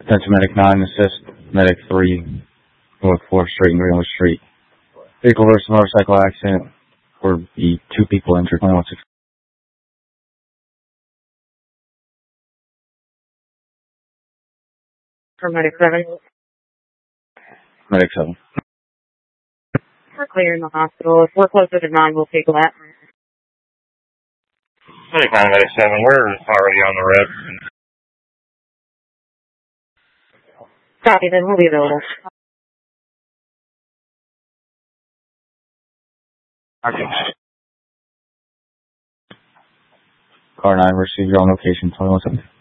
Attention Medic 9, assist Medic 3, North 4th Street and Greenwood Street. Vehicle versus motorcycle accident. Or the 2 people injured. 2160. For Medic 7. Medic 7. We're clearing the hospital. If we're closer to 9, we'll take that. Medic 9, Medic 7, we're already on the road. Copy, then we'll be available. Okay. Car 9, received your own location. 2160.